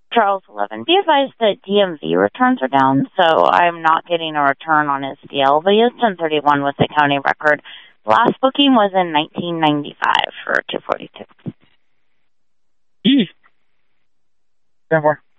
Charles 11. Be advised that DMV returns are down, so I'm not getting a return on his deal, but he is 1031 with the county record. The last booking was in 1995 for 242. 10-4.